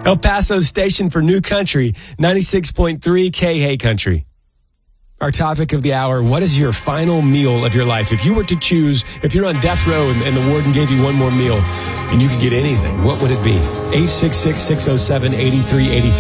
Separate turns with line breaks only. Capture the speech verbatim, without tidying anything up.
El Paso's station for New Country, ninety-six point three K Hey Country. Our topic of the hour, what is your final meal of your life? If you were to choose, if you're on death row and, and the warden gave you one more meal and you could get anything, what would it be? eight six six, six oh seven, eight three eight three.